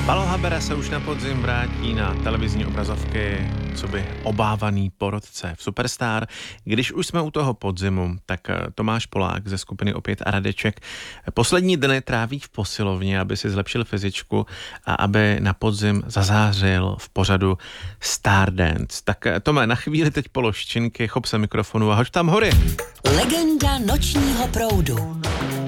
Pavel Habera se už na podzim vrátí na televizní obrazovky coby obávaný porotce v Superstar. Když už jsme u toho podzimu, tak Tomáš Polák ze skupiny Opět a Radeček poslední dny tráví v posilovně, aby si zlepšil fyzičku a aby na podzim zazářil v pořadu Stardance. Tak Tome, na chvíli teď polož činky, chop se mikrofonu a hoď tam hory. Legenda nočního proudu.